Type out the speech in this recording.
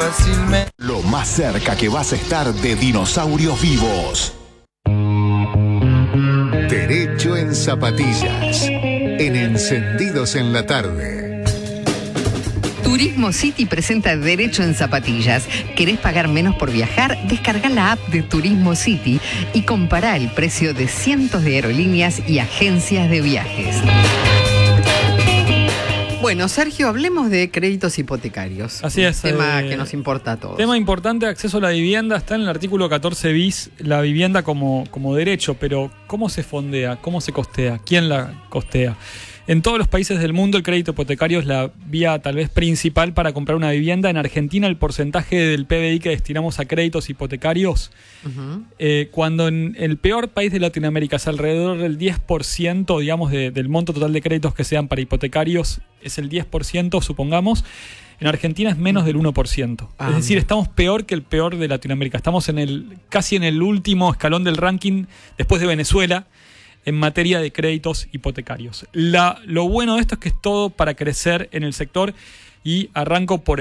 fácilmente. Lo más cerca que vas a estar de dinosaurios vivos. Derecho en zapatillas. En Encendidos en la Tarde. Turismo City presenta Derecho en Zapatillas. ¿Querés pagar menos por viajar? Descarga la app de Turismo City y compará el precio de cientos de aerolíneas y agencias de viajes. Bueno, Sergio, hablemos de créditos hipotecarios. Así es. Tema que nos importa a todos. Tema importante, acceso a la vivienda. Está en el artículo 14 bis, la vivienda como derecho, pero ¿cómo se fondea? ¿Cómo se costea? ¿Quién la costea? En todos los países del mundo el crédito hipotecario es la vía tal vez principal para comprar una vivienda. En Argentina el porcentaje del PBI que destinamos a créditos hipotecarios, cuando en el peor país de Latinoamérica es alrededor del 10%, digamos, del monto total de créditos que sean para hipotecarios, es el 10%, supongamos. En Argentina es menos del 1%. Es decir, estamos peor que el peor de Latinoamérica. Estamos casi en el último escalón del ranking después de Venezuela, en materia de créditos hipotecarios. Lo bueno de esto es que es todo para crecer en el sector y arranco por